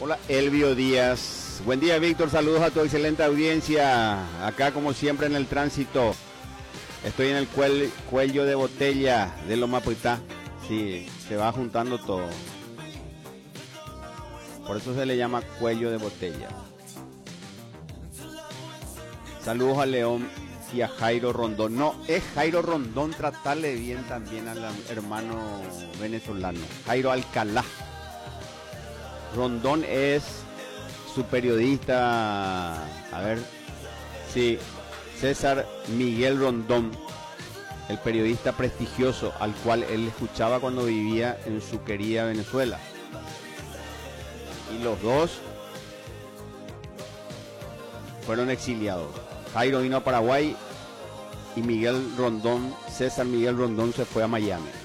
Hola, Elvio Díaz. Buen día, Víctor. Saludos a tu excelente audiencia. Acá, como siempre, en el tránsito. Estoy en el cuello de botella de Loma Puitá. Sí, se va juntando todo. Por eso se le llama cuello de botella. Saludos a León y a Jairo Rondón. No, es Jairo Rondón, tratarle bien también al hermano venezolano. Jairo Alcalá. Rondón es su periodista, a ver, sí, César Miguel Rondón, el periodista prestigioso al cual él escuchaba cuando vivía en su querida Venezuela. Y los dos fueron exiliados. Jairo vino a Paraguay y Miguel Rondón, César Miguel Rondón, se fue a Miami.